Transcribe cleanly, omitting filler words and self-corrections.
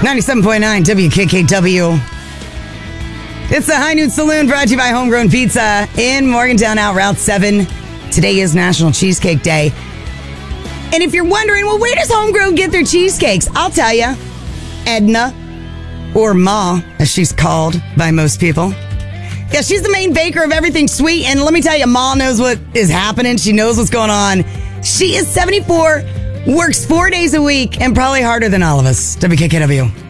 97.9 WKKW. It's the High Noon Saloon, brought to you by Homegrown Pizza in Morgantown out Route 7. Today is National Cheesecake Day. And if you're wondering, well, where does Homegrown get their cheesecakes? I'll tell you. Edna, or Ma, as she's called by most people. Yeah, she's the main baker of everything sweet. And let me tell you, Ma knows what is happening. She knows what's going on. She is 74, works 4 days a week, and probably harder than all of us. WKKW.